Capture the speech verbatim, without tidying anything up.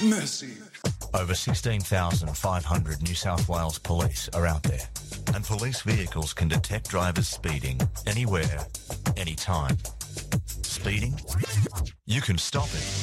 Mercy. Over sixteen thousand five hundred New South Wales police are out there, and police vehicles can detect drivers speeding anywhere, anytime. Speeding? You can stop it.